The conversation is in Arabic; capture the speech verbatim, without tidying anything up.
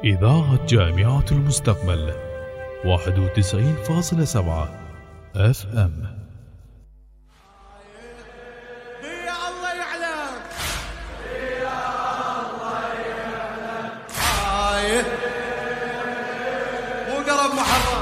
إذاعة جامعة المستقبل واحد وتسعين فاصلة سبعة اف ام. يا الله يعلم يا الله يعلم آيه مو قرب محرم